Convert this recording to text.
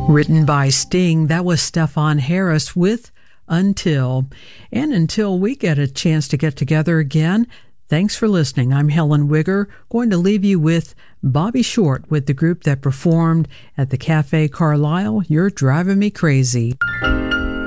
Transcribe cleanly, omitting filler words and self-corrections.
Written by Sting, that was Stefan Harris with Until. And until we get a chance to get together again, thanks for listening. I'm Helen Wigger, going to leave you with Bobby Short with the group that performed at the Cafe Carlisle, You're Driving Me Crazy.